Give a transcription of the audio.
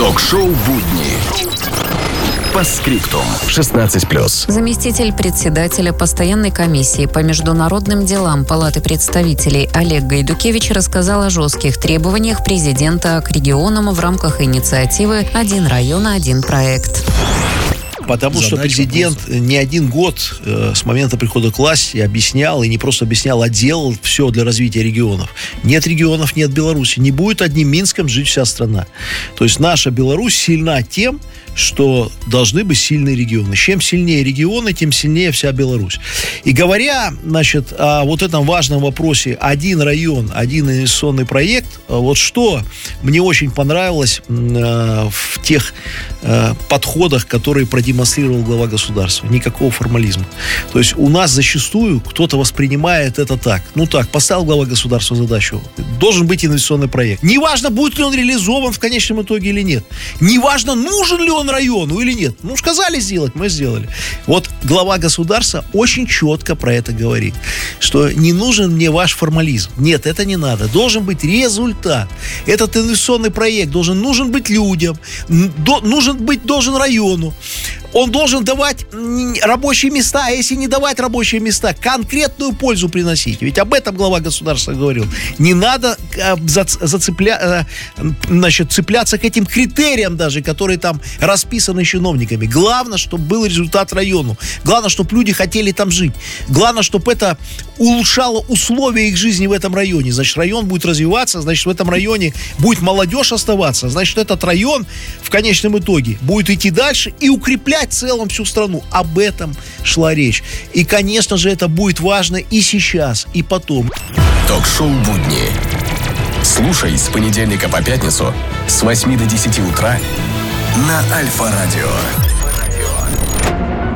Ток-шоу «Будни». По скриптум. 16+. Заместитель председателя постоянной комиссии по международным делам Палаты представителей Олег Гайдукевич рассказал о жестких требованиях президента к регионам в рамках инициативы «Один район, один проект». Потому что президент не один год с момента прихода к власти объяснял, и не просто объяснял, а делал все для развития регионов. Нет регионов, нет Беларуси. Не будет одним Минском жить вся страна. То есть наша Беларусь сильна тем, что должны быть сильные регионы. Чем сильнее регионы, тем сильнее вся Беларусь. И говоря, значит, о вот этом важном вопросе «один район, один инвестиционный проект», вот что мне очень понравилось в тех подходах, которые продемонстрировал глава государства. Никакого формализма. То есть у нас зачастую кто-то воспринимает это так. Ну так, поставил глава государства задачу. Должен быть инвестиционный проект. Неважно, будет ли он реализован в конечном итоге или нет. Неважно, нужен ли он району или нет. Ну, сказали сделать, мы сделали. Вот глава государства очень четко про это говорит, что не нужен мне ваш формализм. Нет, это не надо. Должен быть результат. Этот инвестиционный проект нужен быть людям, должен району. Он должен давать рабочие места, а если не давать рабочие места, конкретную пользу приносить. Ведь об этом глава государства говорил. Не надо цепляться к этим критериям даже, которые там расписаны чиновниками. Главное, чтобы был результат району. Главное, чтобы люди хотели там жить. Главное, чтобы это улучшало условия их жизни в этом районе. Значит, район будет развиваться, значит, в этом районе будет молодежь оставаться, значит, этот район в конечном итоге будет идти дальше и укреплять в целом всю страну. Об этом шла речь. И, конечно же, это будет важно и сейчас, и потом. Ток-шоу «Будни». Слушай с понедельника по пятницу с 8 до 10 утра на Альфа-радио.